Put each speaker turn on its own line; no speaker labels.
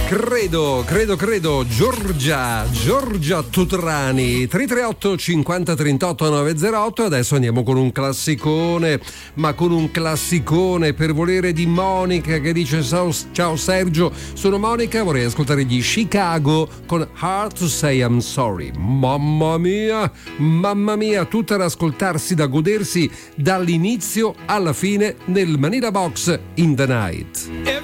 Credo, Giorgia Tutrani, 338 50 38 908. Adesso andiamo con un classicone, ma con un classicone per volere di Monica che dice ciao Sergio, sono Monica, vorrei ascoltare gli Chicago con Hard to Say I'm Sorry. Mamma mia, tutta da ascoltarsi, da godersi dall'inizio alla fine nel Manila Box in the Night.